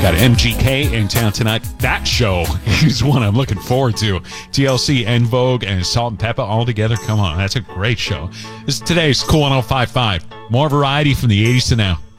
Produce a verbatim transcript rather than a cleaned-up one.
Got M G K in town tonight. That show is one I'm looking forward to. T L C, En Vogue, and Salt and Pepper all together. Come on, that's a great show. This is today's Cool one oh five point five. More variety from the eighties to now.